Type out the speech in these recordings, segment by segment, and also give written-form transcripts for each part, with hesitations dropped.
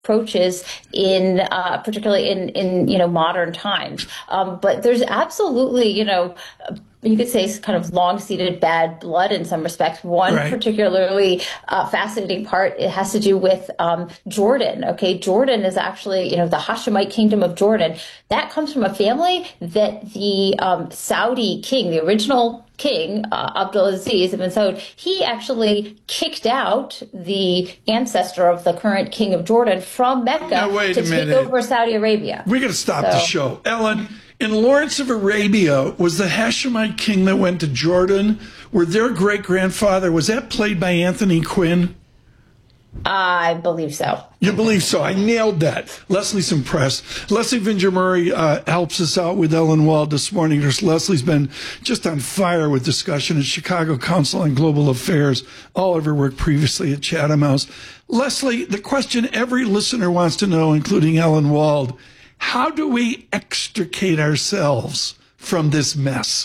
approaches in particularly in modern times. But there's absolutely, you could say kind of long-seated bad blood in some respects. One right. particularly fascinating part, it has to do with Jordan. Okay, Jordan is actually, the Hashemite kingdom of Jordan. That comes from a family that the Saudi king, the original king, Abdulaziz ibn Saud, he actually kicked out the ancestor of the current king of Jordan from Mecca to take over Saudi Arabia. We got to stop the show. Ellen, in Lawrence of Arabia, was the Hashemite king that went to Jordan, where their great-grandfather, was that played by Anthony Quinn? I believe so. You believe so? I nailed that. Leslie's impressed. Leslie Vinger Murray helps us out with Ellen Wald this morning. Leslie's been just on fire with discussion at Chicago Council on Global Affairs, all of her work previously at Chatham House. Leslie, the question every listener wants to know, including Ellen Wald, how do we extricate ourselves from this mess?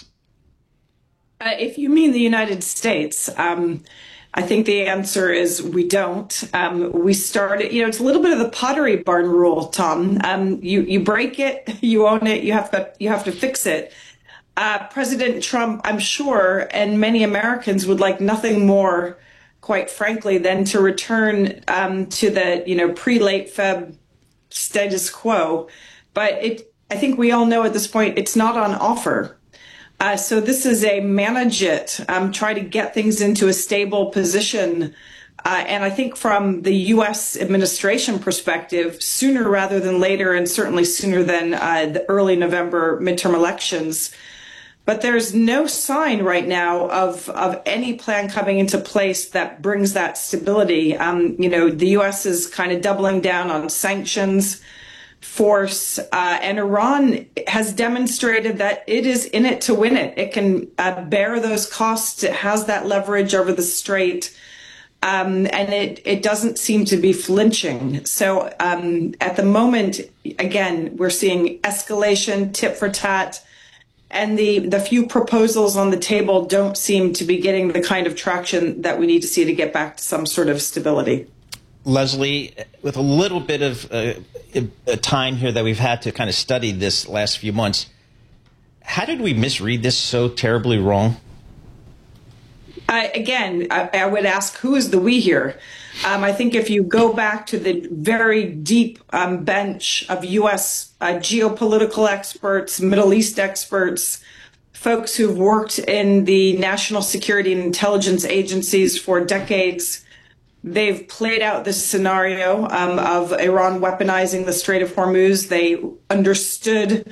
If you mean the United States, I think the answer is we don't. We started, it's a little bit of the Pottery Barn rule, Tom. You break it, you own it, you have to fix it. President Trump, I'm sure, and many Americans would like nothing more, quite frankly, than to return to the pre-late Feb status quo. But I think we all know at this point it's not on offer. So this is a manage it, try to get things into a stable position. And I think from the U.S. administration perspective, sooner rather than later, and certainly sooner than the early November midterm elections. But there's no sign right now of any plan coming into place that brings that stability. The U.S. is kind of doubling down on sanctions, force, and Iran has demonstrated that it is in it to win it. It can bear those costs. It has that leverage over the strait, and it doesn't seem to be flinching. So at the moment, again, we're seeing escalation, tit for tat, and the few proposals on the table don't seem to be getting the kind of traction that we need to see to get back to some sort of stability. Leslie, with a little bit of time here that we've had to kind of study this last few months, how did we misread this so terribly wrong? I would ask, who is the we here? I think if you go back to the very deep bench of U.S. Geopolitical experts, Middle East experts, folks who've worked in the national security and intelligence agencies for decades, they've played out this scenario of Iran weaponizing the Strait of Hormuz. They understood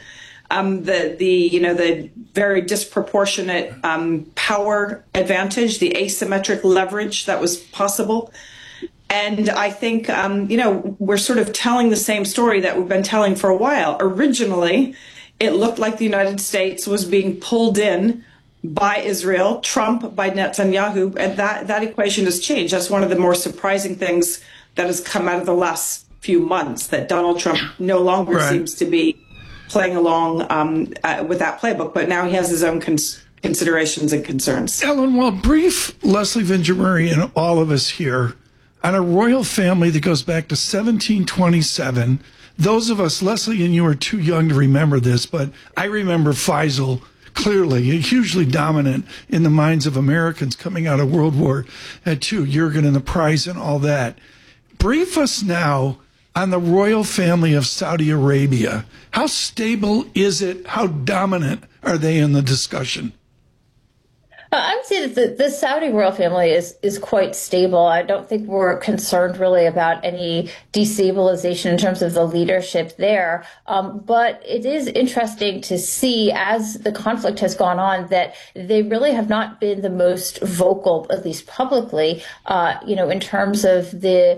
the very disproportionate power advantage, the asymmetric leverage that was possible. And I think, we're sort of telling the same story that we've been telling for a while. Originally, it looked like the United States was being pulled in by Israel, Trump by Netanyahu, and that equation has changed. That's one of the more surprising things that has come out of the last few months, that Donald Trump no longer seems to be playing along with that playbook, but now he has his own considerations and concerns. Ellen, well, brief Leslie Vinger Murray and all of us here on a royal family that goes back to 1727. Those of us, Leslie and you are too young to remember this, but I remember Faisal clearly, hugely dominant in the minds of Americans coming out of World War II, Jurgen and the prize and all that. Brief us now on the royal family of Saudi Arabia. How stable is it? How dominant are they in the discussion? I would say that the Saudi royal family is quite stable. I don't think we're concerned really about any destabilization in terms of the leadership there. But it is interesting to see, as the conflict has gone on, that they really have not been the most vocal, at least publicly, in terms of the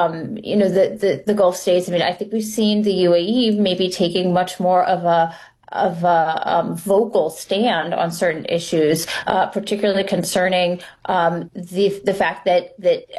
Gulf states. I mean, I think we've seen the UAE maybe taking much more of a vocal stand on certain issues, particularly concerning the fact that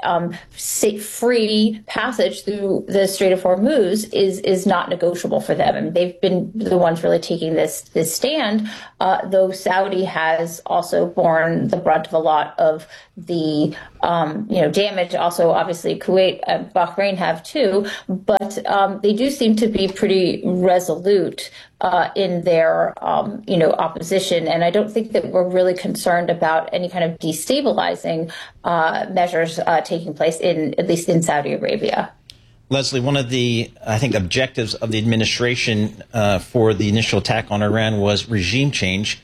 free passage through the Strait of Hormuz is not negotiable for them. And they've been the ones really taking this stand, though Saudi has also borne the brunt of a lot of the damage. Also, obviously, Kuwait and Bahrain have too, but they do seem to be pretty resolute in their opposition. And I don't think that we're really concerned about any kind of destabilizing measures taking place at least in Saudi Arabia. Leslie, one of the, I think, objectives of the administration for the initial attack on Iran was regime change.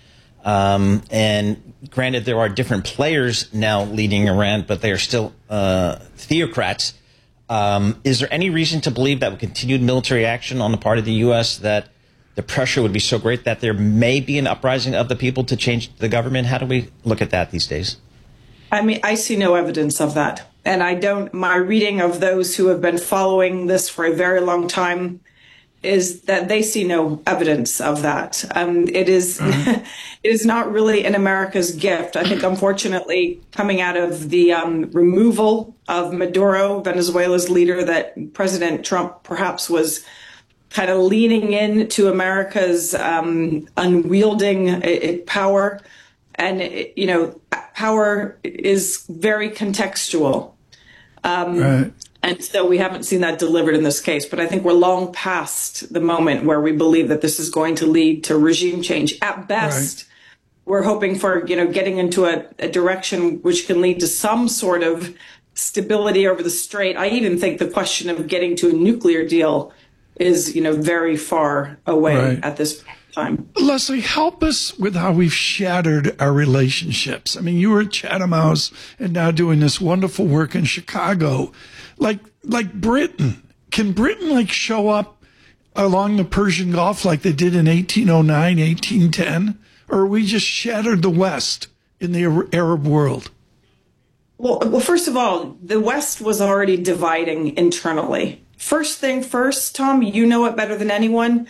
And granted, there are different players now leading Iran, but they are still theocrats. Is there any reason to believe that with continued military action on the part of the U.S. that the pressure would be so great that there may be an uprising of the people to change the government? How do we look at that these days? I mean, I see no evidence of that. And my reading of those who have been following this for a very long time is that they see no evidence of that. It is it is not really in America's gift. I think, unfortunately, coming out of the removal of Maduro, Venezuela's leader, that President Trump perhaps was kind of leaning into America's unwielding power. And, power is very contextual. Right. And so we haven't seen that delivered in this case. But I think we're long past the moment where we believe that this is going to lead to regime change. At best, we're hoping for, getting into a direction which can lead to some sort of stability over the strait. I even think the question of getting to a nuclear deal is, very far away at this time. Leslie, help us with how we've shattered our relationships. I mean, you were at Chatham House and now doing this wonderful work in Chicago. Like Britain, can Britain show up along the Persian Gulf like they did in 1809, 1810? Or are we just shattered the West in the Arab world? Well, first of all, the West was already dividing internally. First thing first, Tom, you know it better than anyone.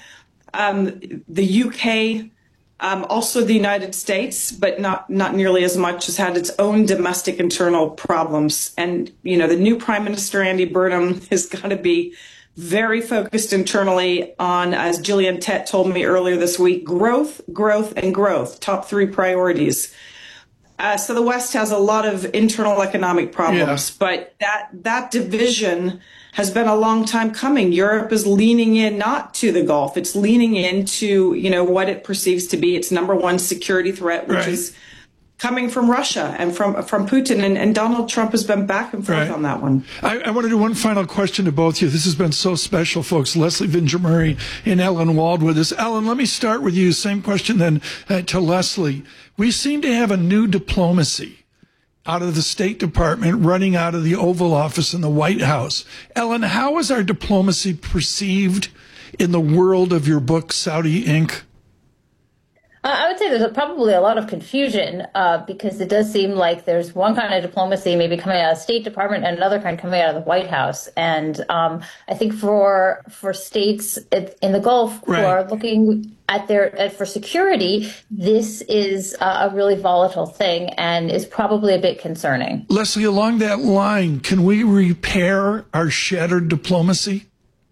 The UK, also the United States, but not nearly as much, has had its own domestic internal problems. And, the new Prime Minister, Andy Burnham, has got to be very focused internally on, as Gillian Tett told me earlier this week, growth, and growth, top three priorities. So the West has a lot of internal economic problems, but that division has been a long time coming. Europe is leaning in not to the Gulf. It's leaning into, what it perceives to be its number one security threat, which is coming from Russia and from Putin. And Donald Trump has been back and forth on that one. I want to do one final question to both of you. This has been so special, folks. Leslie Vinger-Murray and Ellen Wald with us. Ellen, let me start with you. Same question then to Leslie. We seem to have a new diplomacy out of the State Department, running out of the Oval Office in the White House. Ellen, how is our diplomacy perceived in the world of your book, Saudi Inc.? I would say there's probably a lot of confusion because it does seem like there's one kind of diplomacy maybe coming out of the State Department and another kind coming out of the White House. And I think for states in the Gulf who are looking at for security, this is a really volatile thing and is probably a bit concerning. Leslie, along that line, can we repair our shattered diplomacy?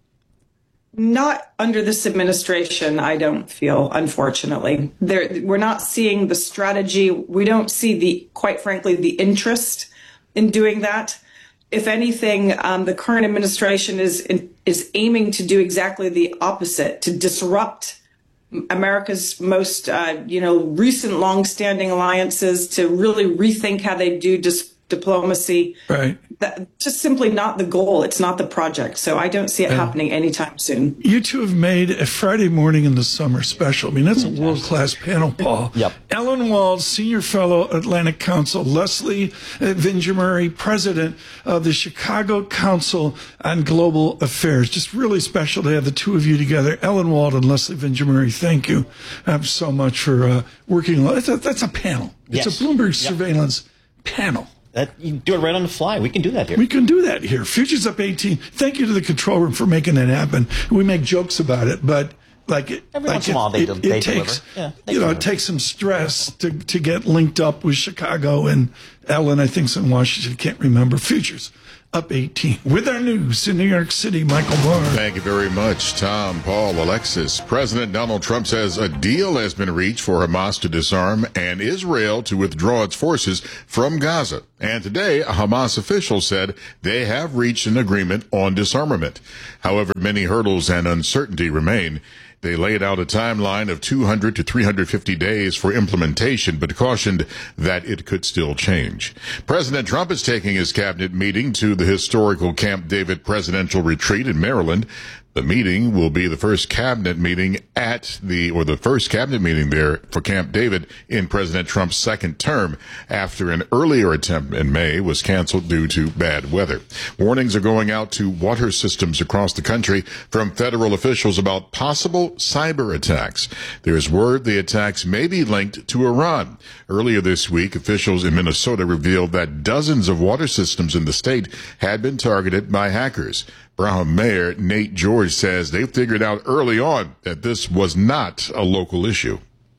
Not under this administration, I don't feel, unfortunately. We're not seeing the strategy. We don't see quite frankly, the interest in doing that. If anything, the current administration is aiming to do exactly the opposite, to disrupt America's most, recent longstanding alliances, to really rethink how they do diplomacy. Right. That's just simply not the goal. It's not the project. So I don't see it happening anytime soon. You two have made a Friday morning in the summer special. I mean, that's a world-class panel, Paul. Yep. Ellen Wald, Senior Fellow, Atlantic Council. Leslie Vinger-Murray, President of the Chicago Council on Global Affairs. Just really special to have the two of you together. Ellen Wald and Leslie Vinger-Murray, thank you so much for working. That's a panel. It's a Bloomberg surveillance panel. You do it right on the fly. We can do that here. We can do that here. Futures Up 18. Thank you to the control room for making that happen. We make jokes about it, but Every once in a while they takes, deliver. Yeah, it takes some stress to get linked up with Chicago and Ellen, I think's in Washington. Can't remember. Futures up 18. With our news in New York City, Michael Barr. Thank you very much, Tom, Paul, Alexis. President Donald Trump says a deal has been reached for Hamas to disarm and Israel to withdraw its forces from Gaza. And today, a Hamas official said they have reached an agreement on disarmament. However, many hurdles and uncertainty remain. They laid out a timeline of 200 to 350 days for implementation, but cautioned that it could still change. President Trump is taking his cabinet meeting to the historical Camp David presidential retreat in Maryland. The meeting will be the first cabinet meeting the first cabinet meeting there for Camp David in President Trump's second term after an earlier attempt in May was canceled due to bad weather. Warnings are going out to water systems across the country from federal officials about possible cyber attacks. There's word the attacks may be linked to Iran. Earlier this week, officials in Minnesota revealed that dozens of water systems in the state had been targeted by hackers. Braham Mayor Nate George says they figured out early on that this was not a local issue.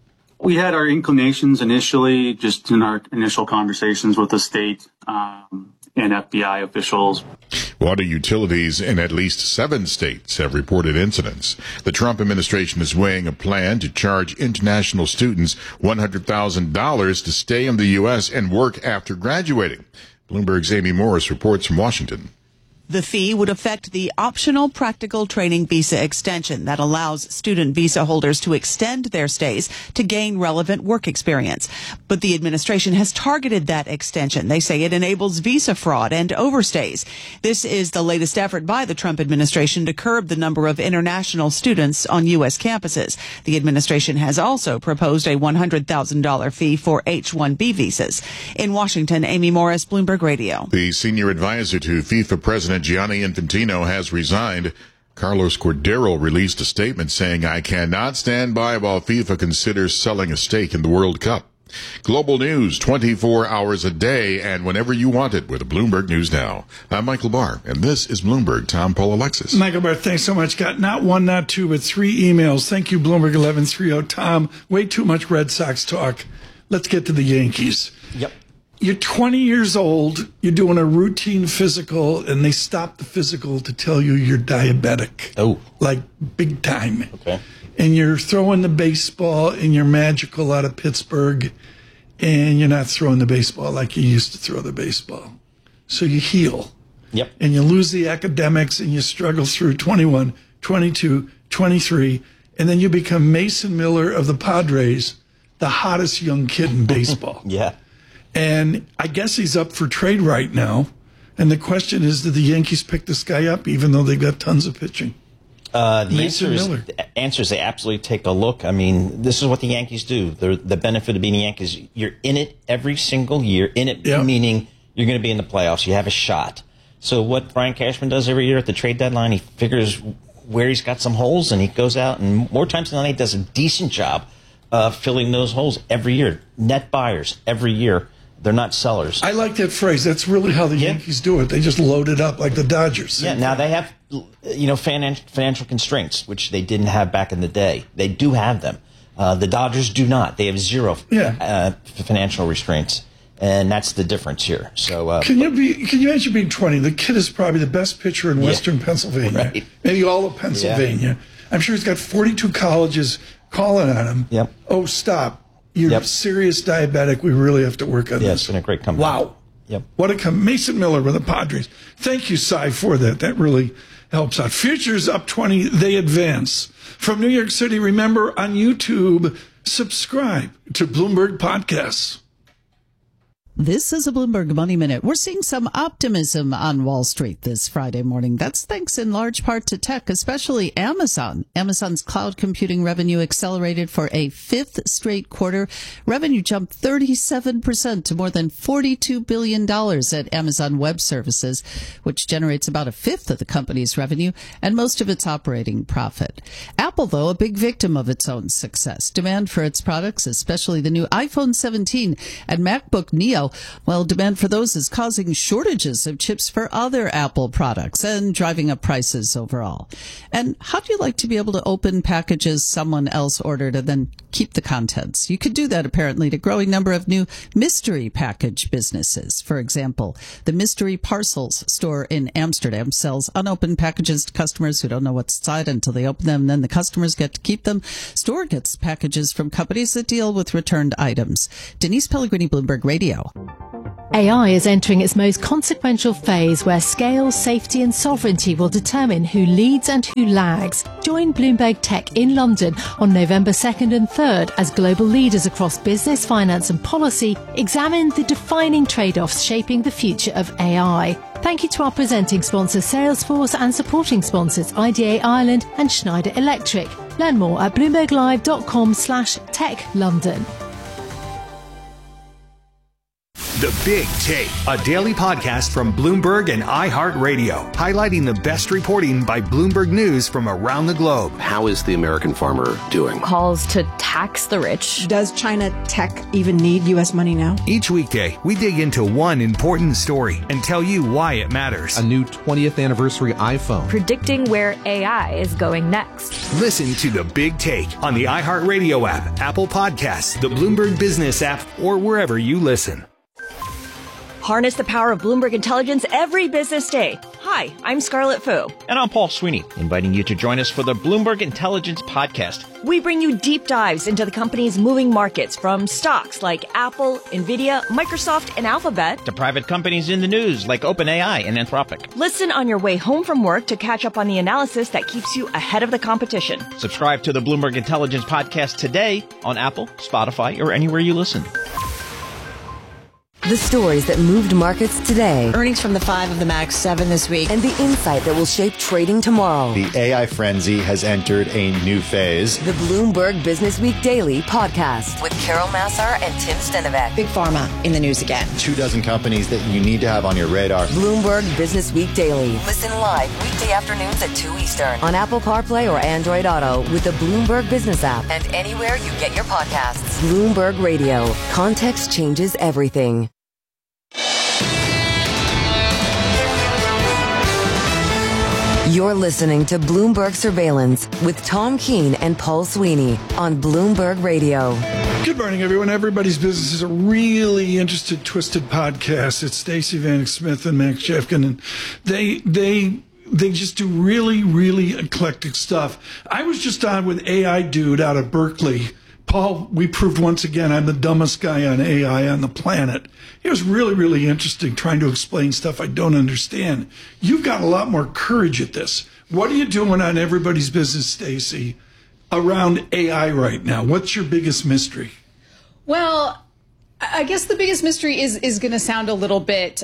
We had our inclinations initially, just in our initial conversations with the state and FBI officials. Water utilities in at least 7 states have reported incidents. The Trump administration is weighing a plan to charge international students $100,000 to stay in the U.S. and work after graduating. Bloomberg's Amy Morris reports from Washington. The fee would affect the optional practical training visa extension that allows student visa holders to extend their stays to gain relevant work experience. But the administration has targeted that extension. They say it enables visa fraud and overstays. This is the latest effort by the Trump administration to curb the number of international students on U.S. campuses. The administration has also proposed a $100,000 fee for H-1B visas. In Washington, Amy Morris, Bloomberg Radio. The senior advisor to FIFA President Gianni Infantino has resigned. Carlos Cordero released a statement saying, "I cannot stand by while FIFA considers selling a stake in the World Cup." Global news 24 hours a day and whenever you want it with Bloomberg News Now. I'm Michael Barr, and this is Bloomberg. Tom, Paul, Alexis. Michael Barr, thanks so much. Got not one, not two, but 3 emails. Thank you, Bloomberg 1130. Tom, way too much Red Sox talk. Let's get to the Yankees. Yep. You're 20 years old, you're doing a routine physical, and they stop the physical to tell you you're diabetic. Oh. Like big time. Okay. And you're throwing the baseball, and you're magical out of Pittsburgh, and you're not throwing the baseball like you used to throw the baseball. So you heal. Yep. And you lose the academics, and you struggle through 21, 22, 23, and then you become Mason Miller of the Padres, the hottest young kid in baseball. Yeah. And I guess he's up for trade right now. And the question is, did the Yankees pick this guy up, even though they've got tons of pitching? The answer is they absolutely take a look. I mean, this is what the Yankees do. The benefit of being the Yankees, you're in it every single year. In it, meaning you're going to be in the playoffs. You have a shot. So what Brian Cashman does every year at the trade deadline, he figures where he's got some holes, and he goes out and more times than not, he does a decent job filling those holes every year. Net buyers every year. They're not sellers. I like that phrase. That's really how the Yankees do it. They just load it up like the Dodgers. Yeah, now they have, financial constraints, which they didn't have back in the day. They do have them. The Dodgers do not. They have zero financial restraints, and that's the difference here. So, can you imagine being 20? The kid is probably the best pitcher in Western Pennsylvania, right. Maybe all of Pennsylvania. Yeah. I'm sure he's got 42 colleges calling on him. Yep. Oh, stop. You're serious diabetic. We really have to work on this. It's been a great comeback. Wow. Yep. What a Mason Miller with the Padres. Thank you, Cy, for that. That really helps out. Futures up 20. They advance. From New York City, remember on YouTube, subscribe to Bloomberg Podcasts. This is a Bloomberg Money Minute. We're seeing some optimism on Wall Street this Friday morning. That's thanks in large part to tech, especially Amazon. Amazon's cloud computing revenue accelerated for a 5th straight quarter. Revenue jumped 37% to more than $42 billion at Amazon Web Services, which generates about 1/5 of the company's revenue and most of its operating profit. Apple, though, a big victim of its own success. Demand for its products, especially the new iPhone 17 and MacBook Neo, Intel. Well, demand for those is causing shortages of chips for other Apple products and driving up prices overall. And how do you like to be able to open packages someone else ordered and then keep the contents? You could do that apparently to a growing number of new mystery package businesses. For example, the Mystery Parcels store in Amsterdam sells unopened packages to customers who don't know what's inside until they open them. Then the customers get to keep them. Store gets packages from companies that deal with returned items. Denise Pellegrini, Bloomberg Radio. AI is entering its most consequential phase where scale, safety and sovereignty will determine who leads and who lags. Join Bloomberg Tech in London on November 2nd and 3rd as global leaders across business, finance and policy examine the defining trade-offs shaping the future of AI. Thank you to our presenting sponsor Salesforce and supporting sponsors IDA Ireland and Schneider Electric. Learn more at bloomberglive.com/techlondon. The Big Take, a daily podcast from Bloomberg and iHeartRadio, highlighting the best reporting by Bloomberg News from around the globe. How is the American farmer doing? Calls to tax the rich. Does China tech even need U.S. money now? Each weekday, we dig into one important story and tell you why it matters. A new 20th anniversary iPhone. Predicting where AI is going next. Listen to The Big Take on the iHeartRadio app, Apple Podcasts, the Bloomberg Business app, or wherever you listen. Harness the power of Bloomberg Intelligence every business day. Hi, I'm Scarlett Fu. And I'm Paul Sweeney, inviting you to join us for the Bloomberg Intelligence Podcast. We bring you deep dives into the company's moving markets, from stocks like Apple, Nvidia, Microsoft, and Alphabet, to private companies in the news like OpenAI and Anthropic. Listen on your way home from work to catch up on the analysis that keeps you ahead of the competition. Subscribe to the Bloomberg Intelligence Podcast today on Apple, Spotify, or anywhere you listen. The stories that moved markets today. Earnings from the 5 of the Max 7 this week. And the insight that will shape trading tomorrow. The AI frenzy has entered a new phase. The Bloomberg Business Week Daily podcast with Carol Massar and Tim Stenovec. Big Pharma in the news again. 24 companies that you need to have on your radar. Bloomberg Business Week Daily. Listen live weekday afternoons at 2 Eastern on Apple CarPlay or Android Auto with the Bloomberg Business app and anywhere you get your podcasts. Bloomberg Radio. Context changes everything. You're listening to Bloomberg Surveillance with Tom Keene and Paul Sweeney on Bloomberg Radio. Good morning, everyone. Everybody's Business is a really interested, twisted podcast. It's Stacey Vanek Smith and Max Jeffkin, and they just do really, really eclectic stuff. I was just on with AI Dude out of Berkeley. Paul, we proved once again I'm the dumbest guy on AI on the planet. It was really, really interesting trying to explain stuff I don't understand. You've got a lot more courage at this. What are you doing on Everybody's Business, Stacey, around AI right now? What's your biggest mystery? Well, I guess the biggest mystery is going to sound a little bit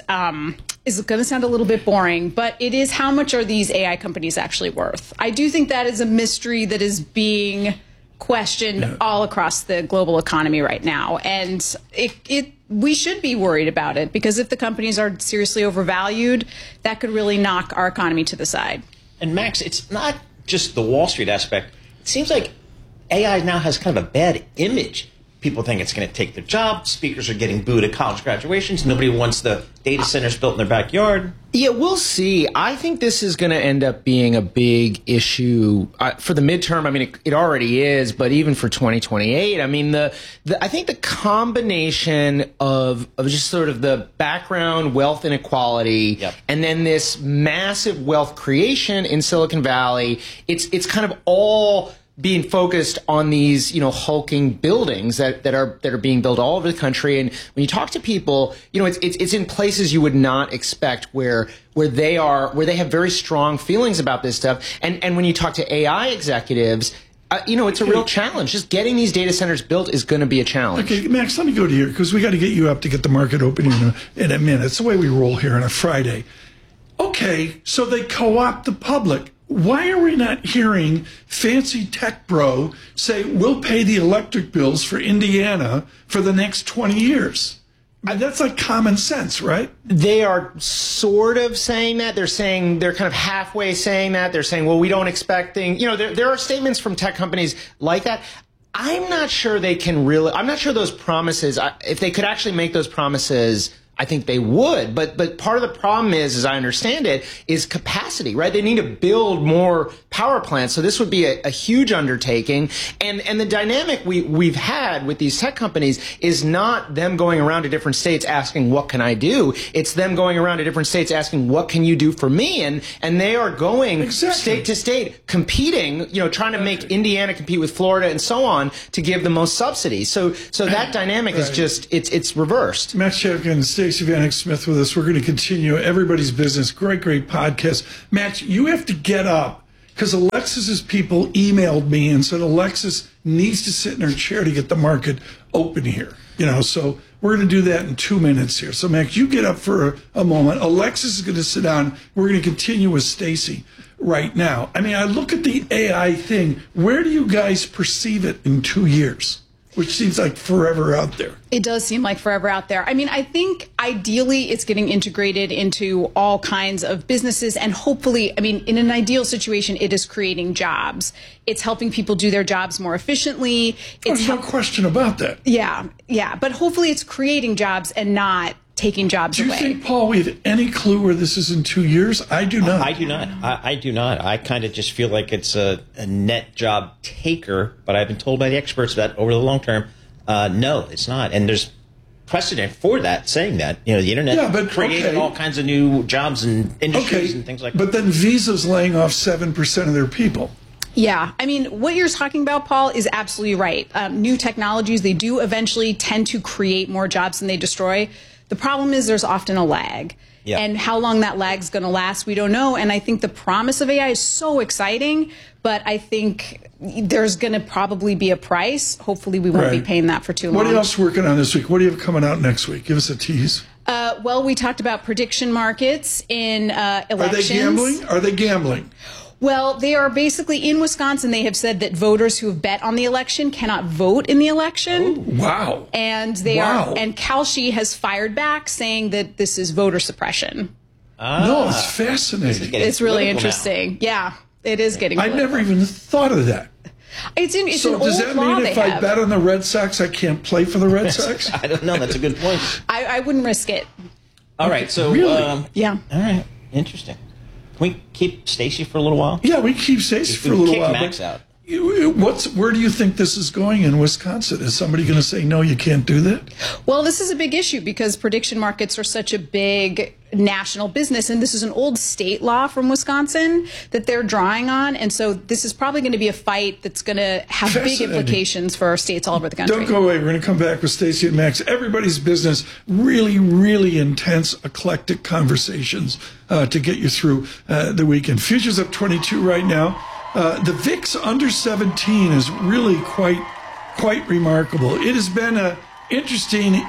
boring, but it is, how much are these AI companies actually worth? I do think that is a mystery that is being questioned all across the global economy right now, and we should be worried about it, because if the companies are seriously overvalued, that could really knock our economy to the side. And Max, it's not just the Wall Street aspect. It seems like AI now has kind of a bad image. People think it's going to take their job. Speakers are getting booed at college graduations. Nobody wants the data centers built in their backyard. Yeah, we'll see. I think this is going to end up being a big issue for the midterm. I mean, it already is, but even for 2028. I mean, I think the combination of just sort of the background wealth inequality, and then this massive wealth creation in Silicon Valley, it's kind of all being focused on these, hulking buildings that are being built all over the country. And when you talk to people, it's in places you would not expect where they have very strong feelings about this stuff. And when you talk to AI executives, it's a real challenge. Just getting these data centers built is going to be a challenge. Okay, Max, let me go to you, because we got to get you up to get the market open in a minute. It's the way we roll here on a Friday. Okay, so they co-opt the public. Why are we not hearing fancy tech bro say we'll pay the electric bills for Indiana for the next 20 years? That's like common sense, right? They are sort of saying that. They're kind of halfway saying that. They're saying, well, we don't expect things. There are statements from tech companies like that. I'm not sure they can really. I'm not sure those promises. If they could actually make those promises, I think they would. But part of the problem is, as I understand it, is capacity, right? They need to build more power plants. So this would be a huge undertaking. And the dynamic we've had with these tech companies is not them going around to different states asking, what can I do? It's them going around to different states asking, what can you do for me? And they are going state to state, competing, trying to make Indiana compete with Florida and so on to give the most subsidies. So that dynamic is just, it's reversed. Max Chavkin, Stacey Vanek Smith with us. We're going to continue Everybody's Business. Great podcast. Max, you have to get up because Alexis's people emailed me and said Alexis needs to sit in her chair to get the market open here. So we're going to do that in 2 minutes here. So Max, you get up for a moment. Alexis is going to sit down. We're going to continue with Stacey right now. I mean, I look at the AI thing. Where do you guys perceive it in 2 years? Which seems like forever out there. It does seem like forever out there. I mean, I think ideally it's getting integrated into all kinds of businesses, and hopefully, I mean, in an ideal situation, it is creating jobs. It's helping people do their jobs more efficiently. There's no question about that. Yeah. But hopefully it's creating jobs and not taking jobs away. Do you think, Paul, we have any clue where this is in 2 years? I do not. I do not. I do not. I kind of just feel like it's a net job taker, but I've been told by the experts that over the long term, no, it's not. And there's precedent for that, saying that. The internet created all kinds of new jobs and industries and things like that. But then Visa's laying off 7% of their people. Yeah. I mean, what you're talking about, Paul, is absolutely right. New technologies, they do eventually tend to create more jobs than they destroy. The problem is there's often a lag. Yeah. And how long that lag's going to last, we don't know. And I think the promise of AI is so exciting, but I think there's going to probably be a price. Hopefully we won't be paying that for too long. What else working on this week? What do you have coming out next week? Give us a tease. Well, we talked about prediction markets in elections. Are they gambling? Well, they are basically in Wisconsin. They have said that voters who have bet on the election cannot vote in the election. Oh, wow. And and Kalshi has fired back saying that this is voter suppression. No, it's fascinating. It's really interesting. Now. Yeah, it is getting political. I've never even thought of that. It's an does old that law mean if I bet on the Red Sox, I can't play for the Red Sox? I don't know. That's a good point. I wouldn't risk it. All right. So, really? Yeah. All right. Interesting. Can we keep Stacey for a little while? Yeah, we keep Stacey for a little while. Kick Max out. Where do you think this is going in Wisconsin? Is somebody going to say, no, you can't do that? Well, this is a big issue because prediction markets are such a big national business, and this is an old state law from Wisconsin that they're drawing on. And so this is probably going to be a fight that's going to have big implications for states all over the country. Don't go away. We're going to come back with Stacey and Max. Everybody's Business. Really, really intense, eclectic conversations to get you through the weekend. Futures up 22 right now. The VIX under 17 is really quite remarkable. It has been an interesting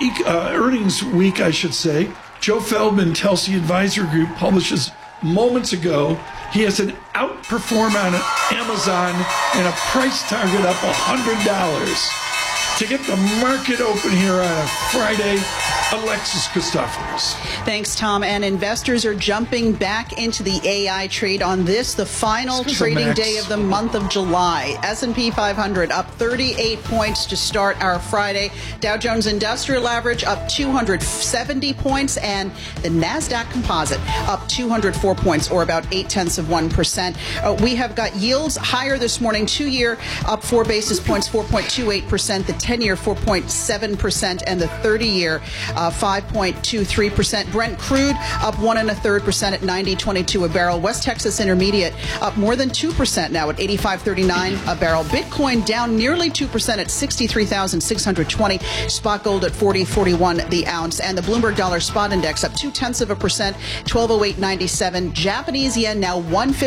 earnings week, I should say. Joe Feldman, Telsey Advisory Group, publishes moments ago. He has an outperform on Amazon and a price target up $100. To get the market open here on a Friday, Alexis Christoforous. Thanks, Tom. And investors are jumping back into the AI trade on this, the final trading day of the month of July. S&P 500 up 38 points to start our Friday. Dow Jones Industrial Average up 270 points, and the NASDAQ Composite up 204 points, or about 0.8%. We have got yields higher this morning. 2-year up 4 basis points, 4.28%. The 10-year 4.7%, and the 30-year 5.23%. Brent crude up 1.33% at $90.22 a barrel. West Texas Intermediate up more than 2% now at $85.39 a barrel. Bitcoin down nearly 2% at $63,620. Spot gold at $40.41 the ounce, and the Bloomberg Dollar Spot Index up 0.2%, 1208.97. Japanese yen now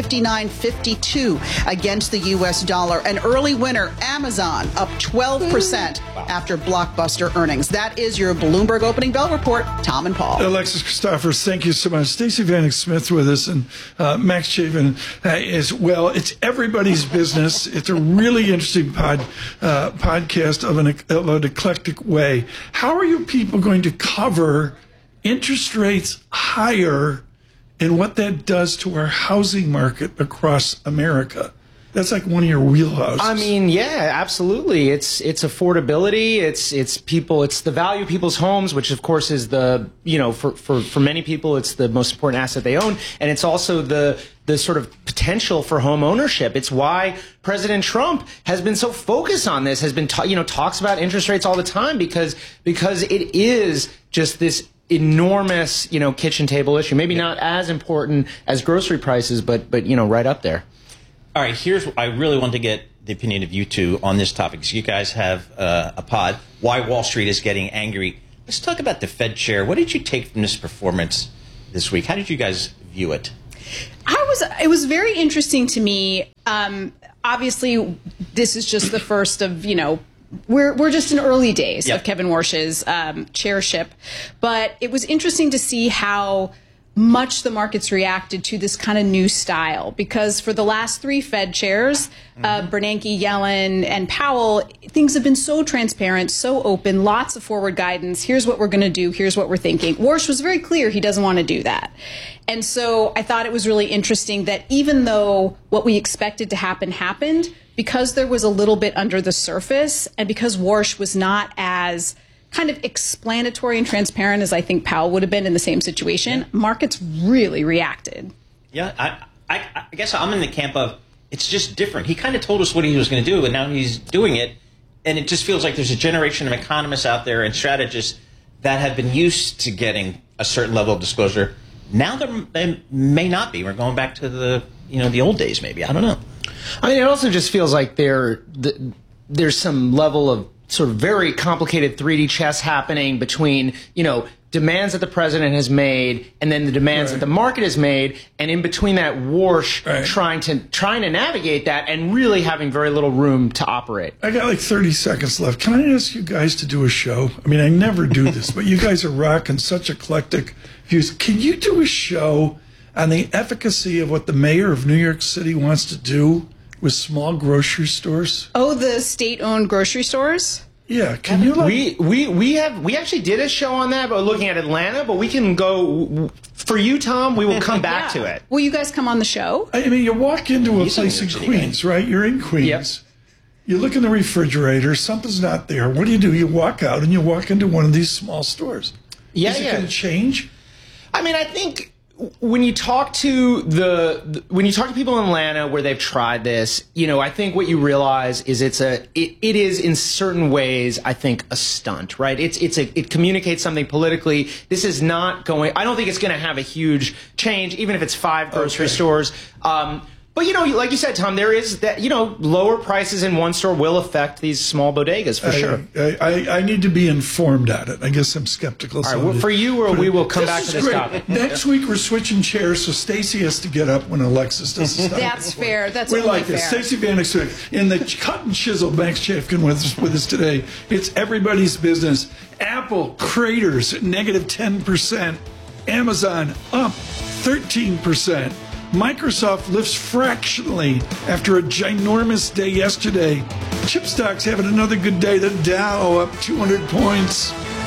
159.52 against the U.S. dollar. An early winner, Amazon up 12%. After blockbuster earnings. That is your Bloomberg Opening Bell Report. Tom and Paul. Alexis Christoforous, thank you so much. Stacey Vanek Smith with us, and Max Chavin as well. It's Everybody's Business. It's a really interesting podcast of an eclectic way. How are you people going to cover interest rates higher and what that does to our housing market across America? That's like one of your wheelhouses. I mean, yeah, absolutely. It's affordability. It's people. It's the value of people's homes, which of course is the, for many people, it's the most important asset they own, and it's also the sort of potential for home ownership. It's why President Trump has been so focused on this. Has been talks about interest rates all the time because it is just this enormous kitchen table issue. Maybe not as important as grocery prices, but right up there. All right, here's what I really want to get the opinion of you two on this topic. So you guys have a pod, Why Wall Street is Getting Angry. Let's talk about the Fed chair. What did you take from this performance this week? How did you guys view it? It was very interesting to me. Obviously, this is just the first of, we're just in early days of Kevin Warsh's chairship. But it was interesting to see how much the markets reacted to this kind of new style, because for the last three Fed chairs, Bernanke, Yellen, and Powell, things have been so transparent, so open, lots of forward guidance. Here's what we're going to do. Here's what we're thinking. Warsh was very clear he doesn't want to do that. And so I thought it was really interesting that even though what we expected to happen happened, because there was a little bit under the surface, and because Warsh was not as kind of explanatory and transparent as I think Powell would have been in the same situation, markets really reacted. Yeah, I guess I'm in the camp of it's just different. He kind of told us what he was going to do, and now he's doing it. And it just feels like there's a generation of economists out there and strategists that have been used to getting a certain level of disclosure. Now they may not be. We're going back to the old days, maybe. I don't know. I mean, it also just feels like there's some level of sort of very complicated 3D chess happening between, demands that the president has made and then the demands that the market has made, and in between that, Warsh trying to navigate that and really having very little room to operate. I got like 30 seconds left. Can I ask you guys to do a show? I mean, I never do this, but you guys are rocking such eclectic views. Can you do a show on the efficacy of what the mayor of New York City wants to do with small grocery stores? Oh, the state-owned grocery stores? Yeah, can you? We actually did a show on that, but looking at Atlanta. But we can go for you, Tom. We will come back to it. Will you guys come on the show? I mean, you walk into a place in Queens, right? You're in Queens. Yep. You look in the refrigerator. Something's not there. What do? You walk out and you walk into one of these small stores. Is it going to change? I mean, I think when you talk to people in Atlanta where they've tried this, I think what you realize is it is in certain ways, I think, a stunt, right? It communicates something politically. This is not going. I don't think it's going to have a huge change, even if it's 5 grocery stores. But, like you said, Tom, there is that, lower prices in one store will affect these small bodegas for sure. I need to be informed on it. I guess I'm skeptical. All right, well, for you, or we will come back to this topic. Next week, we're switching chairs, so Stacey has to get up when Alexis does the stuff. That's fair. That's we only like this. fair. Stacey Vanek Smith in the cut and chisel. Max Chafkin with us today. It's everybody's business. Apple craters negative 10%. Amazon up 13%. Microsoft lifts fractionally after a ginormous day yesterday. Chip stocks having another good day. The Dow up 200 points.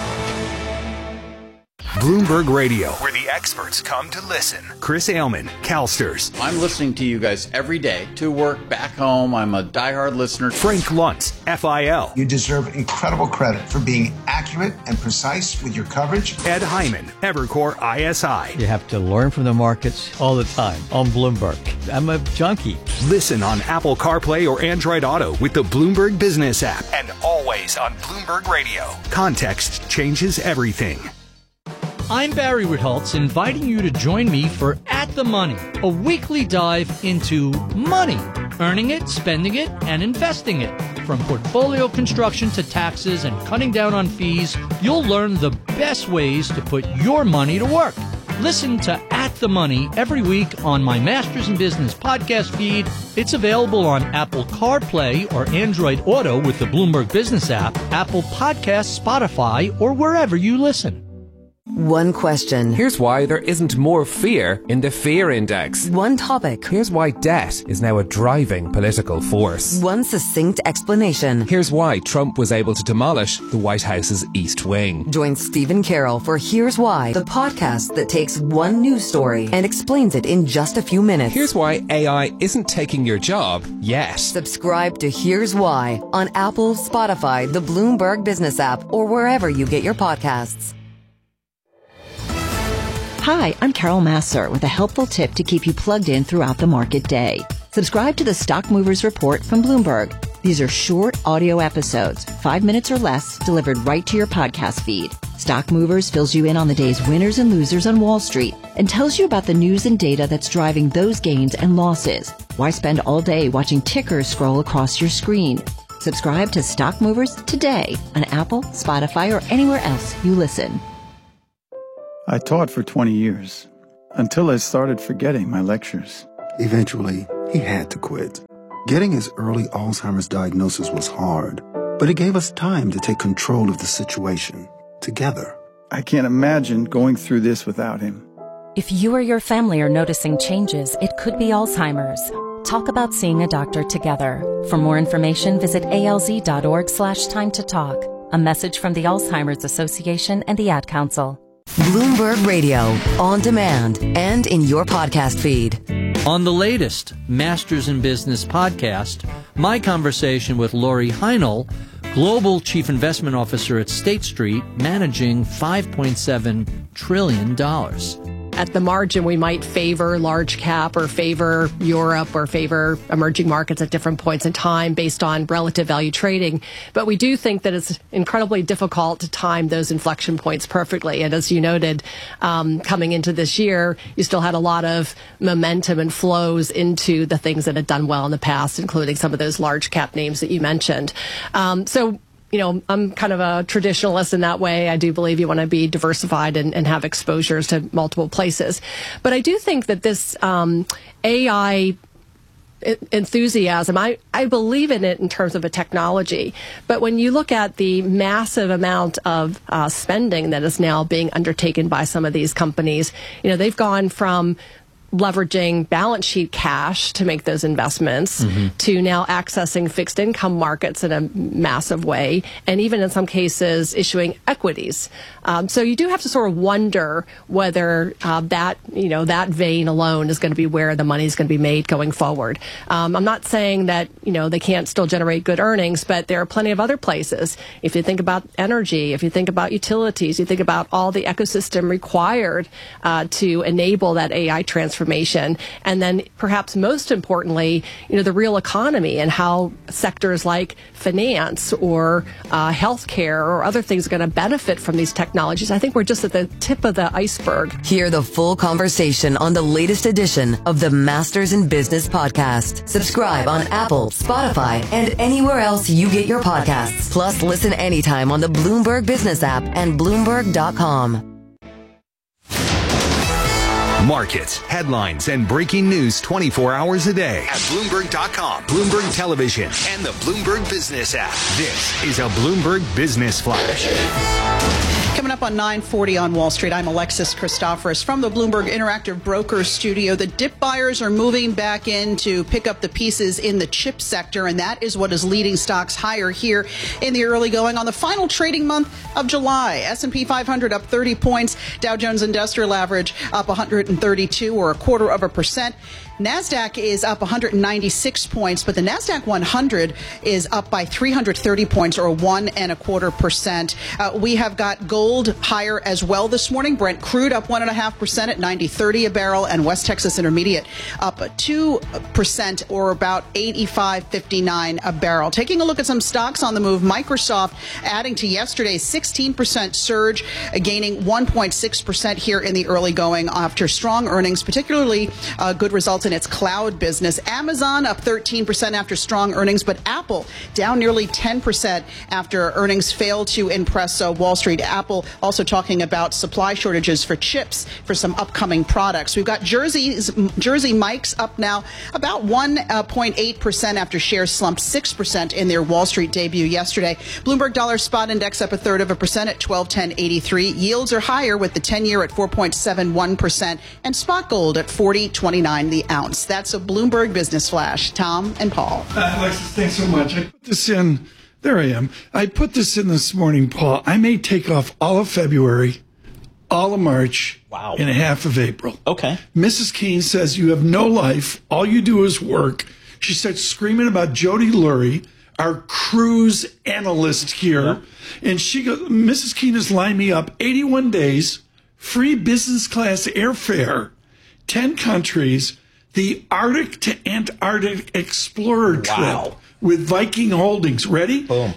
Bloomberg Radio, where the experts come to listen. Chris Ailman, CalSTRS. I'm listening to you guys every day, to work, back home. I'm a diehard listener. Frank Luntz, FIL. You deserve incredible credit for being accurate and precise with your coverage. Ed Hyman, Evercore ISI. You have to learn from the markets all the time on Bloomberg. I'm a junkie. Listen on Apple CarPlay or Android Auto with the Bloomberg Business app. And always on Bloomberg Radio. Context changes everything. I'm Barry Ritholtz, inviting you to join me for At the Money, a weekly dive into money, earning it, spending it, and investing it. From portfolio construction to taxes and cutting down on fees, you'll learn the best ways to put your money to work. Listen to At the Money every week on my Masters in Business podcast feed. It's available on Apple CarPlay or Android Auto with the Bloomberg Business app, Apple Podcasts, Spotify, or wherever you listen. One question. Here's why there isn't more fear in the fear index. One topic. Here's why debt is now a driving political force. One succinct explanation. Here's why Trump was able to demolish the White House's East Wing. Join Stephen Carroll for Here's Why, the podcast that takes one news story and explains it in just a few minutes. Here's why AI isn't taking your job yet. Subscribe to Here's Why on Apple, Spotify, the Bloomberg Business app, or wherever you get your podcasts. Hi, I'm Carol Massar with a helpful tip to keep you plugged in throughout the market day. Subscribe to the Stock Movers Report from Bloomberg. These are short audio episodes, 5 minutes or less, delivered right to your podcast feed. Stock Movers fills you in on the day's winners and losers on Wall Street and tells you about the news and data that's driving those gains and losses. Why spend all day watching tickers scroll across your screen? Subscribe to Stock Movers today on Apple, Spotify, or anywhere else you listen. I taught for 20 years, until I started forgetting my lectures. Eventually, he had to quit. Getting his early Alzheimer's diagnosis was hard, but it gave us time to take control of the situation, together. I can't imagine going through this without him. If you or your family are noticing changes, it could be Alzheimer's. Talk about seeing a doctor together. For more information, visit alz.org/time to talk. A message from the Alzheimer's Association and the Ad Council. Bloomberg Radio, on demand and in your podcast feed. On the latest Masters in Business podcast, my conversation with Lori Heinel, Global Chief Investment Officer at State Street, managing $5.7 trillion. At the margin, we might favor large cap or favor Europe or favor emerging markets at different points in time based on relative value trading. But we do think that it's incredibly difficult to time those inflection points perfectly. And as you noted, coming into this year, you still had a lot of momentum and flows into the things that had done well in the past, including some of those large cap names that you mentioned. You know, I'm kind of a traditionalist in that way. I do believe you want to be diversified and have exposures to multiple places. But I do think that this AI enthusiasm, I believe in it in terms of a technology. But when you look at the massive amount of spending that is now being undertaken by some of these companies, you know, they've gone from leveraging balance sheet cash to make those investments to now accessing fixed income markets in a massive way, and even in some cases issuing equities. So you do have to sort of wonder whether that vein alone is going to be where the money is going to be made going forward. I'm not saying that, you know, they can't still generate good earnings, but there are plenty of other places. If you think about energy, if you think about utilities, you think about all the ecosystem required to enable that AI transformation. And then perhaps most importantly, you know, the real economy and how sectors like finance or healthcare or other things are going to benefit from these technologies. I think we're just at the tip of the iceberg. Hear the full conversation on the latest edition of the Masters in Business podcast. Subscribe on Apple, Spotify, and anywhere else you get your podcasts. Plus, listen anytime on the Bloomberg Business app and Bloomberg.com. Markets, headlines, and breaking news 24 hours a day at Bloomberg.com, Bloomberg Television, and the Bloomberg Business app. This is a Bloomberg Business Flash. Coming up on 9:40 on Wall Street, I'm Alexis Christoforous from the Bloomberg Interactive Brokers studio. The dip buyers are moving back in to pick up the pieces in the chip sector, and that is what is leading stocks higher here in the early going on the final trading month of July. S&P 500 up 30 points. Dow Jones Industrial Average up 132 or 0.25%. NASDAQ is up 196 points, but the NASDAQ 100 is up by 330 points or 1.25%. We have got gold higher as well this morning. Brent crude up 1.5% at $90.30 a barrel, and West Texas Intermediate up 2% or about $85.59 a barrel. Taking a look at some stocks on the move, Microsoft adding to yesterday's 16% surge, gaining 1.6% here in the early going after strong earnings, particularly good results in its cloud business. Amazon up 13% after strong earnings, but Apple down nearly 10% after earnings failed to impress Wall Street. Apple also talking about supply shortages for chips for some upcoming products. We've got Jersey Mike's up now about 1.8% after shares slumped 6% in their Wall Street debut yesterday. Bloomberg Dollar Spot Index up 1/3% at 1210.83. Yields are higher with the 10-year at 4.71% and spot gold at 40.29 the ounce. That's a Bloomberg Business Flash. Tom and Paul. Alexis, thanks so much. I put this in. There I am. I put this in this morning, Paul. I may take off all of February, all of March, and half of April. Okay. Mrs. Keene says you have no life. All you do is work. She starts screaming about Jody Lurie, our cruise analyst here. And she goes, Mrs. Keene has lined me up 81 days, free business class airfare, 10 countries, the Arctic to Antarctic Explorer trip with Viking Holdings. Ready? Boom.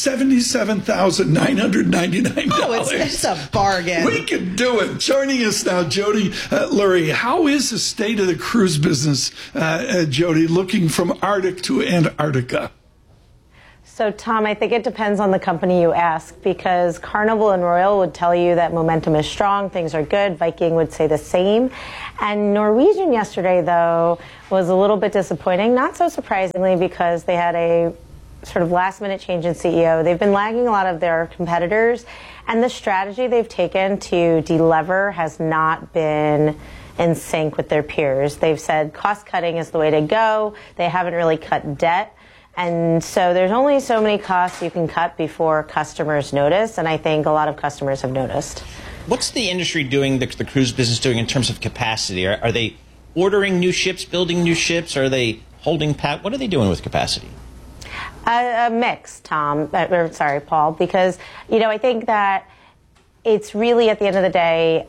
$77,999. Oh, it's a bargain. We can do it. Joining us now, Jody Lurie. How is the state of the cruise business, Jody, looking from Arctic to Antarctica? So, Tom, I think it depends on the company you ask, because Carnival and Royal would tell you that momentum is strong, things are good. Viking would say the same. And Norwegian yesterday, though, was a little bit disappointing, not so surprisingly, because they had a sort of last-minute change in CEO. They've been lagging a lot of their competitors, and the strategy they've taken to delever has not been in sync with their peers. They've said cost-cutting is the way to go. They haven't really cut debt. And so there's only so many costs you can cut before customers notice, and I think a lot of customers have noticed. What's the industry doing, the cruise business doing in terms of capacity? Are they ordering new ships, building new ships? Are they holding pat? What are they doing with capacity? A mix, Tom. Sorry, Paul, because, I think that it's really, at the end of the day,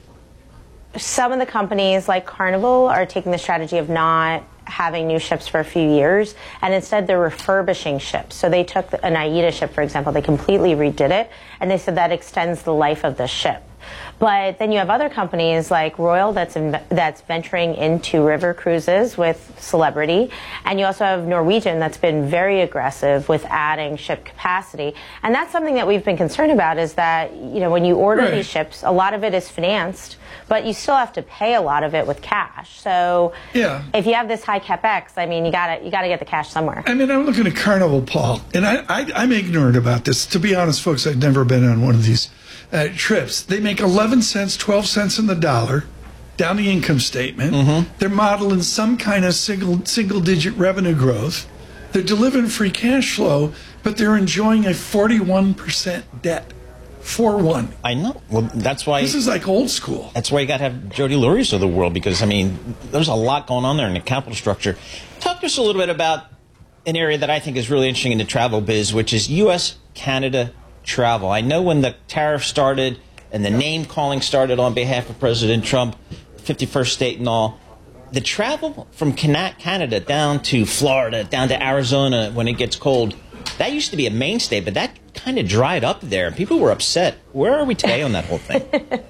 some of the companies like Carnival are taking the strategy of not having new ships for a few years, and instead they're refurbishing ships. So they took an AIDA ship, for example, they completely redid it, and they said that extends the life of the ship. But then you have other companies like Royal that's venturing into river cruises with Celebrity, and you also have Norwegian that's been very aggressive with adding ship capacity. And that's something that we've been concerned about, is that when you order these ships, a lot of it is financed, but you still have to pay a lot of it with cash. So if you have this high capex, I mean, you gotta get the cash somewhere. I mean, I'm looking at Carnival, Paul, and I'm ignorant about this. To be honest, folks, I've never been on one of these trips. They make 11 cents, 12 cents in the dollar down the income statement. They're modeling some kind of single-digit revenue growth. They're delivering free cash flow, but they're enjoying a 41% debt. 4-1. I know. Well, that's why this is like old school. That's why you got to have Jody Lurie's of the world, because I mean, there's a lot going on there in the capital structure. Talk to us a little bit about an area that I think is really interesting in the travel biz, which is U.S.-Canada travel. I know when the tariff started and the name calling started on behalf of President Trump, 51st state and all, the travel from Canada down to Florida, down to Arizona when it gets cold, that used to be a mainstay, but that kind of dried up there. People were upset. Where are we today on that whole thing?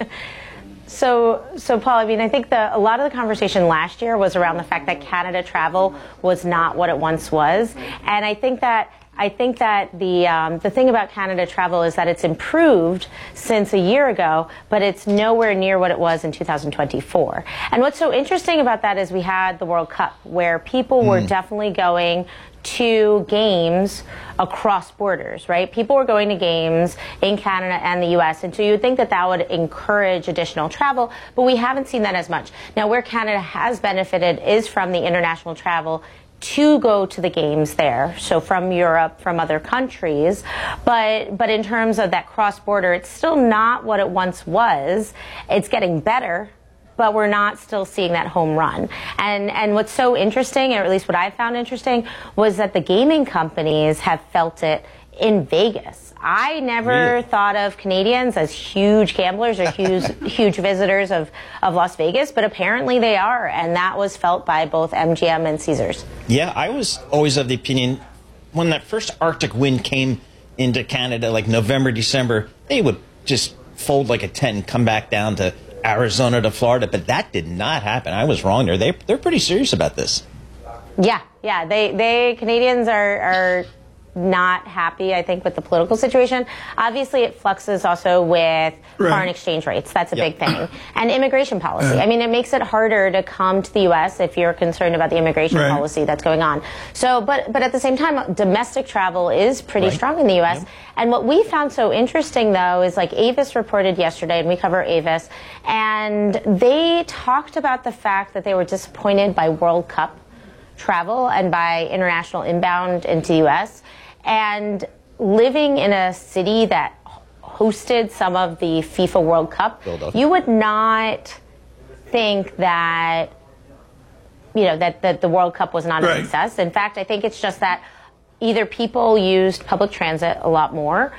So Paul, I mean, I think a lot of the conversation last year was around the fact that Canada travel was not what it once was, and I think that the thing about Canada travel is that it's improved since a year ago, but it's nowhere near what it was in 2024. And what's so interesting about that is we had the World Cup, where people were definitely going to games across borders, right? People were going to games in Canada and the U.S., and so you would think that would encourage additional travel, but we haven't seen that as much. Now, where Canada has benefited is from the international travel to go to the games there, so from Europe, from other countries, but in terms of that cross-border, it's still not what it once was. It's getting better, but we're not still seeing that home run. And what's so interesting, or at least what I found interesting, was that the gaming companies have felt it in Vegas. I never thought of Canadians as huge gamblers or huge visitors of Las Vegas, but apparently they are, and that was felt by both MGM and Caesars. Yeah, I was always of the opinion, when that first Arctic wind came into Canada, like November, December, they would just fold like a tent and come back down to Arizona to Florida, but that did not happen. I was wrong there. They're pretty serious about this. Yeah, they Canadians are not happy, I think, with the political situation. Obviously, it fluxes also with foreign exchange rates. That's a big thing. And immigration policy. I mean, it makes it harder to come to the U.S. if you're concerned about the immigration policy that's going on. So, but at the same time, domestic travel is pretty strong in the U.S. And what we found so interesting, though, is like Avis reported yesterday, and we cover Avis, and they talked about the fact that they were disappointed by World Cup travel and by international inbound into the U.S. And living in a city that hosted some of the FIFA World Cup, you would not think that, you know, that the World Cup was not a success. In fact, I think it's just that either people used public transit a lot more,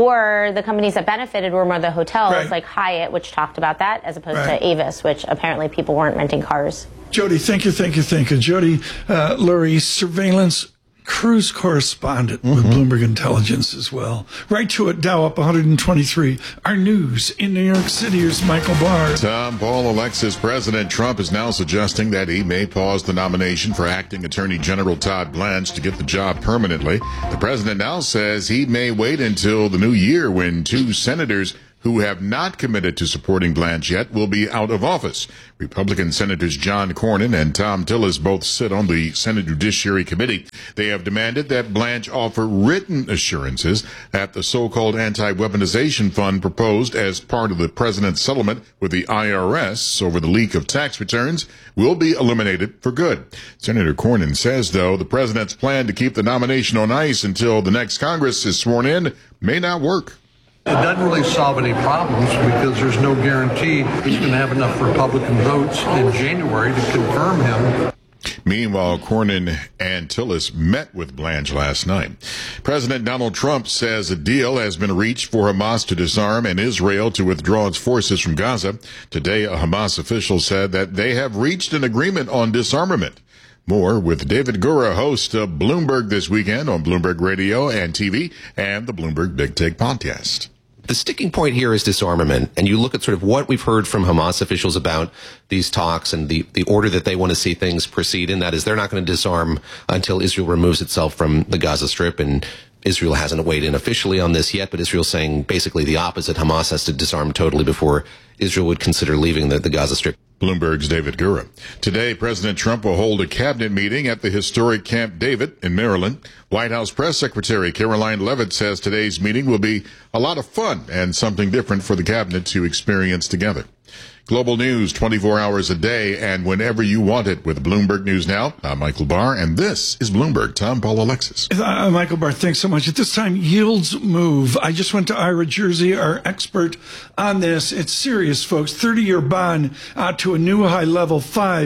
or the companies that benefited were more the hotels, like Hyatt, which talked about that, as opposed to Avis, which apparently people weren't renting cars. Jody, thank you. Jody Lurie, surveillance cruise correspondent with Bloomberg Intelligence as well. Right to it, Dow up 123. Our news in New York City is Michael Barr. Tom Paul Alexis. President Trump is now suggesting that he may pause the nomination for acting Attorney General Todd Blanche to get the job permanently. The president now says he may wait until the new year when two senators who have not committed to supporting Blanche yet will be out of office. Republican Senators John Cornyn and Tom Tillis both sit on the Senate Judiciary Committee. They have demanded that Blanche offer written assurances that the so-called anti-weaponization fund proposed as part of the president's settlement with the IRS over the leak of tax returns will be eliminated for good. Senator Cornyn says, though, the president's plan to keep the nomination on ice until the next Congress is sworn in may not work. It doesn't really solve any problems because there's no guarantee he's going to have enough Republican votes in January to confirm him. Meanwhile, Cornyn and Tillis met with Blanche last night. President Donald Trump says a deal has been reached for Hamas to disarm and Israel to withdraw its forces from Gaza. Today, a Hamas official said that they have reached an agreement on disarmament. More with David Gura, host of Bloomberg This Weekend on Bloomberg Radio and TV and the Bloomberg Big Take podcast. The sticking point here is disarmament, and you look at sort of what we've heard from Hamas officials about these talks and the order that they want to see things proceed in. That is, they're not going to disarm until Israel removes itself from the Gaza Strip, and Israel hasn't weighed in officially on this yet, but Israel's saying basically the opposite. Hamas has to disarm totally before Israel would consider leaving the Gaza Strip. Bloomberg's David Gura. Today, President Trump will hold a cabinet meeting at the historic Camp David in Maryland. White House Press Secretary Caroline Leavitt says today's meeting will be a lot of fun and something different for the cabinet to experience together. Global news 24 hours a day and whenever you want it with Bloomberg News Now. I'm Michael Barr, and this is Bloomberg. Tom Paul Alexis. Michael Barr, thanks so much. At this time, yields move. I just went to Ira Jersey, our expert on this. It's serious, folks. 30-year bond out to a new high level,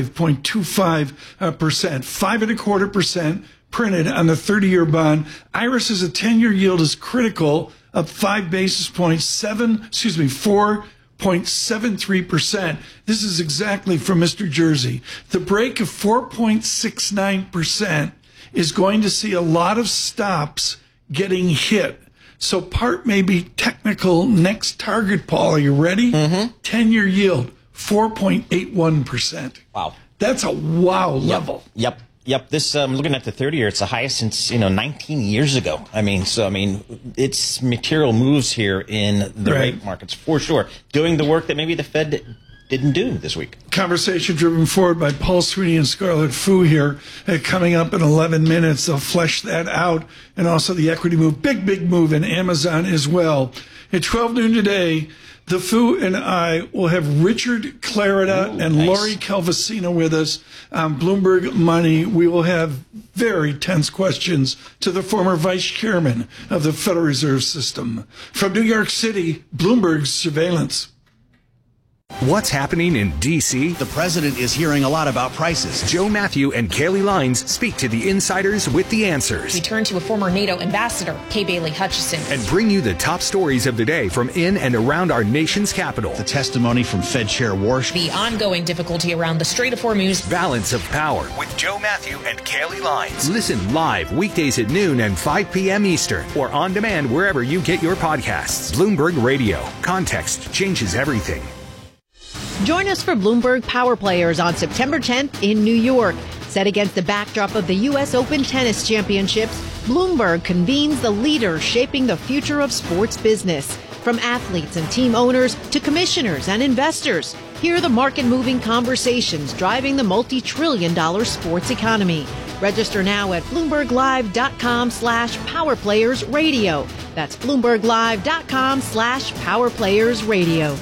5.25%. 5.25% printed on the 30-year bond. Ira says a 10-year yield is critical, up 5 basis points, 4.73%. This is exactly from Mr. Jersey. The break of 4.69% is going to see a lot of stops getting hit. So part may be technical. Next target, Paul, are you ready? 10-year yield, 4.81%. Wow. That's a wow level. Yep. This, looking at the 30-year, it's the highest since, 19 years ago. It's material moves here in the rate markets for sure. Doing the work that maybe the Fed didn't do this week. Conversation driven forward by Paul Sweeney and Scarlett Fu here. Coming up in 11 minutes, they'll flesh that out. And also the equity move, big move in Amazon as well. At 12 noon today, the Fu and I will have Richard Clarida and Lori Calvasina with us on Bloomberg Money. We will have very tense questions to the former vice chairman of the Federal Reserve System. From New York City, Bloomberg's surveillance. What's happening in D.C.? The president is hearing a lot about prices. Joe Matthew and Kaylee Lines speak to the insiders with the answers. We turn to a former NATO ambassador, Kay Bailey Hutchison. And bring you the top stories of the day from in and around our nation's capital. The testimony from Fed Chair Warsh. The ongoing difficulty around the Strait of Hormuz. Balance of power with Joe Matthew and Kaylee Lines. Listen live weekdays at noon and 5 p.m. Eastern or on demand wherever you get your podcasts. Bloomberg Radio. Context changes everything. Join us for Bloomberg Power Players on September 10th in New York. Set against the backdrop of the U.S. Open Tennis Championships, Bloomberg convenes the leaders shaping the future of sports business. From athletes and team owners to commissioners and investors, hear the market-moving conversations driving the multi-trillion-dollar sports economy. Register now at BloombergLive.com/PowerPlayersRadio. That's BloombergLive.com/PowerPlayersRadio.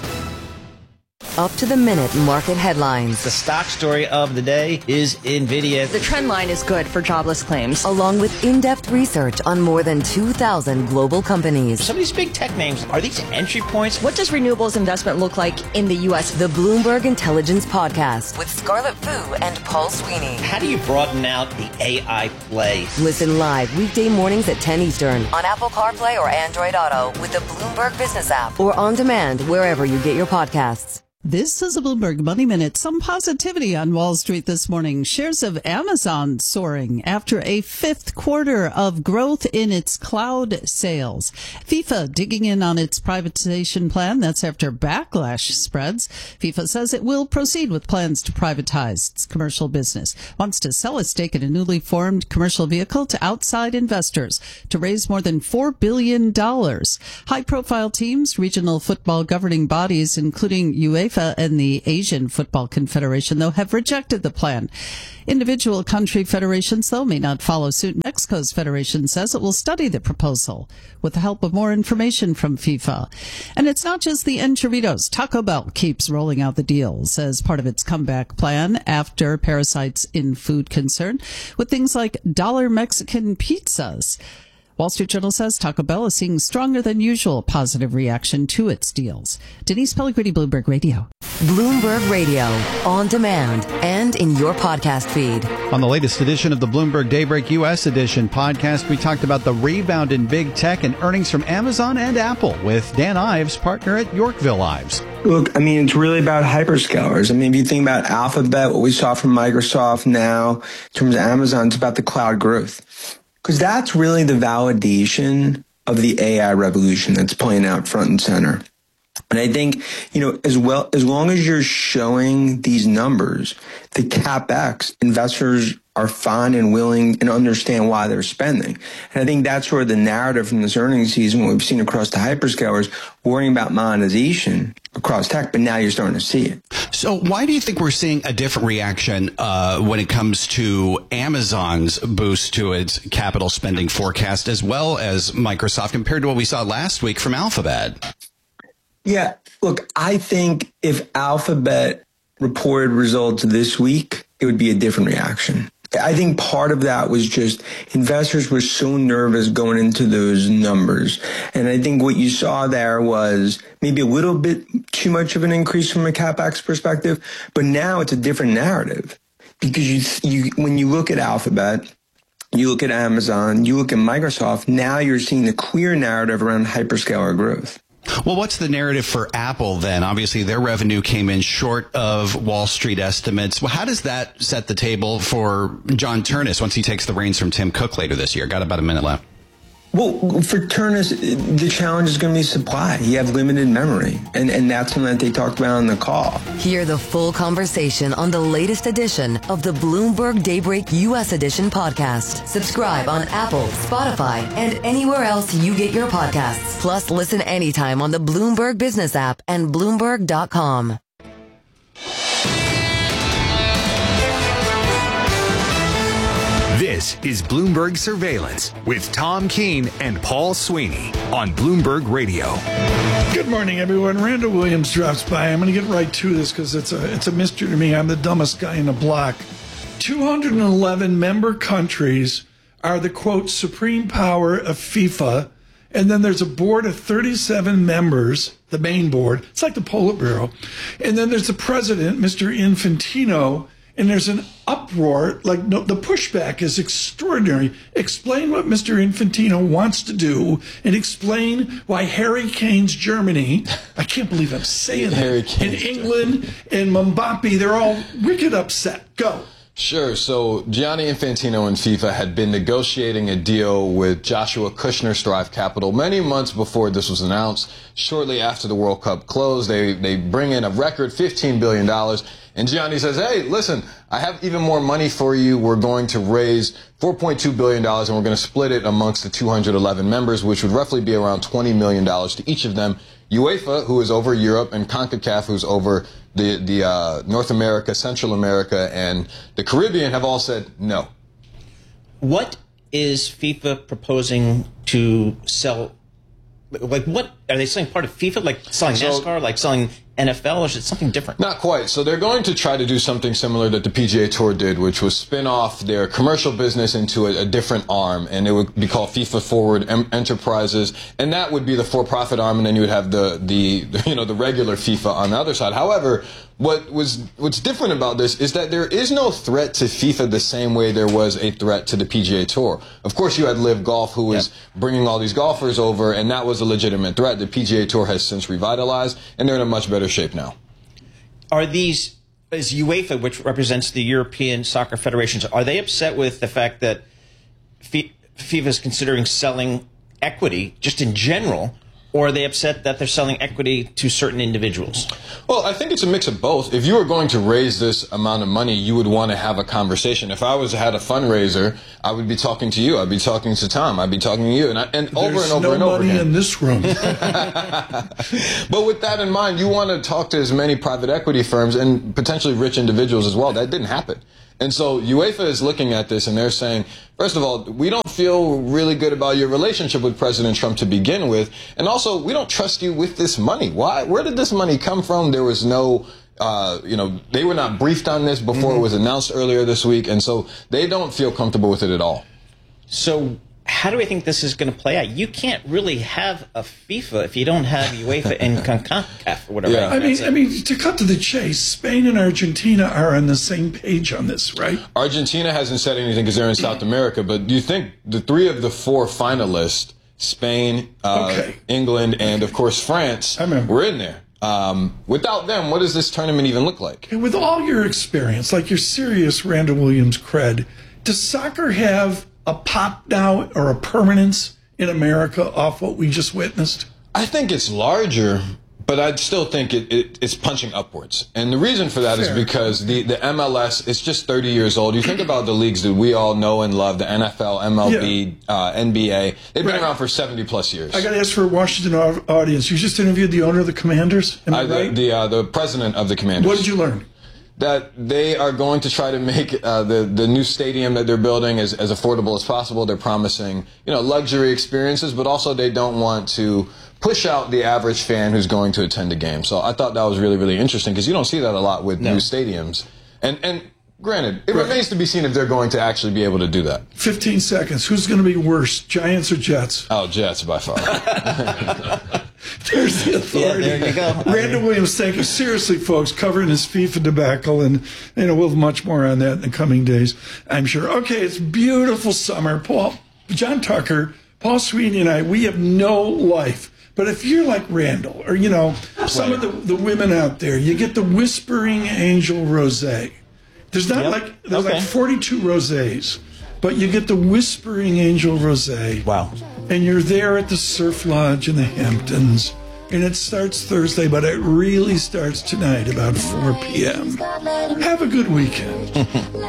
Up to the minute market headlines. The stock story of the day is NVIDIA. The trend line is good for jobless claims. Along with in-depth research on more than 2,000 global companies. Some of these big tech names, are these entry points? What does renewables investment look like in the U.S.? The Bloomberg Intelligence Podcast with Scarlett Fu and Paul Sweeney. How do you broaden out the AI play? Listen live weekday mornings at 10 Eastern on Apple CarPlay or Android Auto with the Bloomberg Business app or on demand wherever you get your podcasts. This is a Bloomberg Money Minute. Some positivity on Wall Street this morning. Shares of Amazon soaring after a fifth quarter of growth in its cloud sales. FIFA digging in on its privatization plan. That's after backlash spreads. FIFA says it will proceed with plans to privatize its commercial business. Wants to sell a stake in a newly formed commercial vehicle to outside investors to raise more than $4 billion. High-profile teams, regional football governing bodies, including UEFA and the Asian Football Confederation, though, have rejected the plan. Individual country federations, though, may not follow suit. Mexico's federation says it will study the proposal with the help of more information from FIFA. And it's not just the Enchiritos. Taco Bell keeps rolling out the deals as part of its comeback plan after parasites in food concern, with things like $1 Mexican pizzas. Wall Street Journal says Taco Bell is seeing stronger than usual positive reaction to its deals. Denise Pellegrini, Bloomberg Radio. Bloomberg Radio, on demand and in your podcast feed. On the latest edition of the Bloomberg Daybreak U.S. Edition podcast, we talked about the rebound in big tech and earnings from Amazon and Apple with Dan Ives, partner at Yorkville Ives. Look, I mean, it's really about hyperscalers. I mean, if you think about Alphabet, what we saw from Microsoft now, in terms of Amazon, it's about the cloud growth. Because that's really the validation of the AI revolution that's playing out front and center. And I think, as long as you're showing these numbers, the CapEx, investors are fine and willing and understand why they're spending. And I think that's sort of the narrative from this earnings season, what we've seen across the hyperscalers, worrying about monetization across tech, but now you're starting to see it. So why do you think we're seeing a different reaction when it comes to Amazon's boost to its capital spending forecast, as well as Microsoft, compared to what we saw last week from Alphabet? Yeah, look, I think if Alphabet reported results this week, it would be a different reaction. I think part of that was just investors were so nervous going into those numbers. And I think what you saw there was maybe a little bit too much of an increase from a CapEx perspective. But now it's a different narrative because when you look at Alphabet, you look at Amazon, you look at Microsoft, now you're seeing the clear narrative around hyperscaler growth. Well, what's the narrative for Apple then? Obviously, their revenue came in short of Wall Street estimates. Well, how does that set the table for John Ternus once he takes the reins from Tim Cook later this year? Got about a minute left. Well, for Ternus, the challenge is going to be supply. You have limited memory, and that's something that they talked about on the call. Hear the full conversation on the latest edition of the Bloomberg Daybreak U.S. Edition podcast. Subscribe on Apple, Spotify, and anywhere else you get your podcasts. Plus, listen anytime on the Bloomberg Business app and Bloomberg.com. This is Bloomberg Surveillance with Tom Keene and Paul Sweeney on Bloomberg Radio. Good morning, everyone. Randall Williams drops by. I'm going to get right to this because it's a mystery to me. I'm the dumbest guy in the block. 211 member countries are the, quote, supreme power of FIFA. And then there's a board of 37 members, the main board. It's like the Politburo. And then there's the president, Mr. Infantino. And there's an uproar, the pushback is extraordinary. Explain what Mr. Infantino wants to do and explain why Harry Kane's Germany, I can't believe I'm saying that, in England and Mbappe, they're all wicked upset. Go. Sure. So Gianni Infantino and FIFA had been negotiating a deal with Joshua Kushner Strive Capital many months before this was announced. Shortly after the World Cup closed, they bring in a record $15 billion. And Gianni says, hey, listen, I have even more money for you. We're going to raise $4.2 billion, and we're going to split it amongst the 211 members, which would roughly be around $20 million to each of them. UEFA, who is over Europe, and CONCACAF, who's over the North America, Central America, and the Caribbean, have all said no. What is FIFA proposing to sell? Like, what are they selling? Part of FIFA, like selling NASCAR, like selling NFL, or is it something different? Not quite. So they're going to try to do something similar that the PGA Tour did, which was spin off their commercial business into a different arm, and it would be called FIFA Forward Enterprises, and that would be the for-profit arm, and then you would have the regular FIFA on the other side. However, what's different about this is that there is no threat to FIFA the same way there was a threat to the PGA Tour. Of course, you had Live Golf, who was bringing all these golfers over, and that was a legitimate threat. The PGA Tour has since revitalized, and they're in a much better shape now. Is UEFA, which represents the European soccer federations, are they upset with the fact that FIFA is considering selling equity just in general, or are they upset that they're selling equity to certain individuals? Well, I think it's a mix of both. If you were going to raise this amount of money, you would want to have a conversation. If I had a fundraiser, I would be talking to you. I'd be talking to Tom. I'd be talking to you. And over and over and over again. There's no money in this room. But with that in mind, you want to talk to as many private equity firms and potentially rich individuals as well. That didn't happen. And so UEFA is looking at this and they're saying, first of all, we don't feel really good about your relationship with President Trump to begin with. And also, we don't trust you with this money. Why? Where did this money come from? There was no, they were not briefed on this before it was announced earlier this week. And so they don't feel comfortable with it at all. So how do I think this is going to play out? You can't really have a FIFA if you don't have UEFA and CONCACAF or whatever. Yeah. I mean, to cut to the chase, Spain and Argentina are on the same page on this, right? Argentina hasn't said anything because they're in South America, but do you think the 3 of the 4 finalists, Spain, England, and of course France, were in there? Without them, what does this tournament even look like? And with all your experience, like your serious Randall Williams cred, does soccer have a pop now or a permanence in America off what we just witnessed? I think it's larger, but I still think it's punching upwards. And the reason for that is because the MLS is just 30 years old. You think about the leagues that we all know and love, the NFL, MLB, NBA. They've been around for 70-plus years. I got to ask for a Washington audience. You just interviewed the owner of the Commanders, am I right? The president of the Commanders. What did you learn? That they are going to try to make the new stadium that they're building as affordable as possible. They're promising, luxury experiences, but also they don't want to push out the average fan who's going to attend a game. So I thought that was really, really interesting because you don't see that a lot with new stadiums. And granted, it remains to be seen if they're going to actually be able to do that. 15 seconds. Who's going to be worse, Giants or Jets? Oh, Jets by far. There's the authority. Yeah, there you go. Randall Williams, thank you. Seriously, folks, covering his FIFA debacle, and we'll have much more on that in the coming days, I'm sure. Okay, it's beautiful summer. John Tucker, Paul Sweeney, and I, we have no life. But if you're like Randall, or some of the women out there, you get the Whispering Angel Rosé. There's like 42 rosés, but you get the Whispering Angel Rosé. Wow. And you're there at the Surf Lodge in the Hamptons. And it starts Thursday, but it really starts tonight about 4 p.m. Have a good weekend.